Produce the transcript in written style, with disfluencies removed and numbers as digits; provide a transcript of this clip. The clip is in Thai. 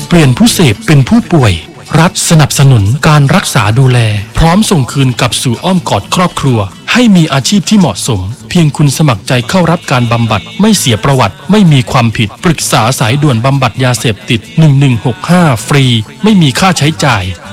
เปลี่ยนผู้เสพเป็นผู้ป่วยรัฐสนับสนุนการรักษาดูแลพร้อมส่งคืนกลับสู่อ้อมกอดครอบครัวให้มีอาชีพที่เหมาะสมเพียงคุณสมัครใจเข้ารับการบำบัดไม่เสียประวัติไม่มีความผิดปรึกษาสายด่วนบำบัดยาเสพติด1165ฟรีไม่มีค่าใช้จ่าย